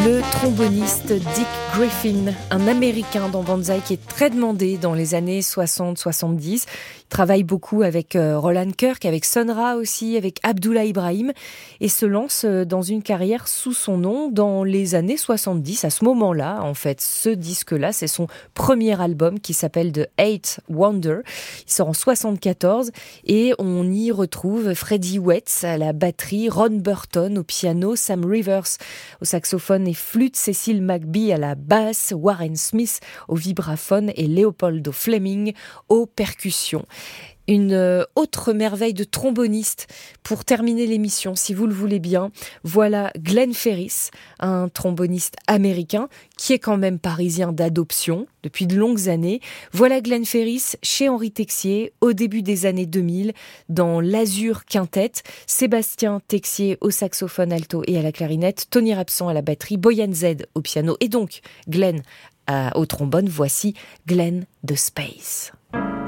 Le tromboniste Dick Griffin, un Américain dans Banzai qui est très demandé dans les années 60-70. Il travaille beaucoup avec Roland Kirk, avec Sun Ra aussi, avec Abdullah Ibrahim et se lance dans une carrière sous son nom dans les années 70. À ce moment-là, en fait, ce disque-là, c'est son premier album qui s'appelle The Eighth Wonder. Il sort en 74 et on y retrouve Freddie Wetz à la batterie, Ron Burton au piano, Sam Rivers au saxophone et flûte, Cecil McBee à la basse, Warren Smith au vibraphone et Leopoldo Fleming aux percussions. Une autre merveille de tromboniste pour terminer l'émission, si vous le voulez bien. Voilà Glenn Ferris, un tromboniste américain qui est quand même parisien d'adoption depuis de longues années. Voilà Glenn Ferris chez Henri Texier au début des années 2000 dans l'Azur Quintet. Sébastien Texier au saxophone alto et à la clarinette, Tony Rapson à la batterie, Boyan Z au piano et donc Glenn au trombone. Voici Glenn de Space.